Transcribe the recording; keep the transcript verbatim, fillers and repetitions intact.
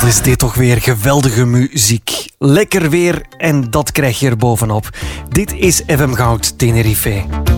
is dit toch weer geweldige muziek. Lekker weer en dat krijg je er bovenop. Dit is F M Goud Tenerife.